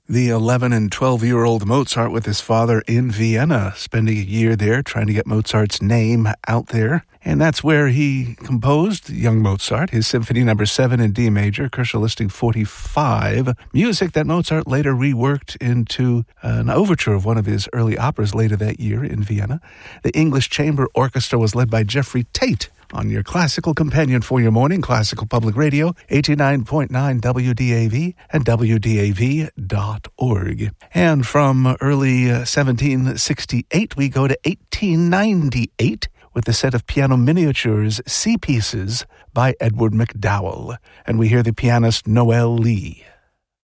The 11 and 12-year-old Mozart with his father in Vienna, spending a year there trying to get Mozart's name out there. And that's where he composed, young Mozart, his Symphony No. 7 in D major, Kershaw Listing 45, music that Mozart later reworked into an overture of one of his early operas later that year in Vienna. The English Chamber Orchestra was led by Jeffrey Tate on your classical companion for your morning, Classical Public Radio, 89.9 WDAV and WDAV.org. And from early 1768, we go to 1898 with the set of piano miniatures, Sea Pieces by Edward MacDowell. And we hear the pianist Noel Lee.